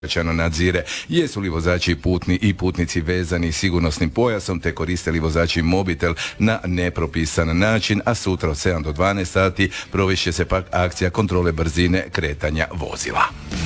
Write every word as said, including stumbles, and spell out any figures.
pojačano nadzire jesu li vozači putni i putnici vezani sigurnosnim pojasom te koriste li vozači mobitel na nepropisan način, a sutra od sedam do dvanaest sati provest će se pak akcija kontrole brzine kretanja vozila.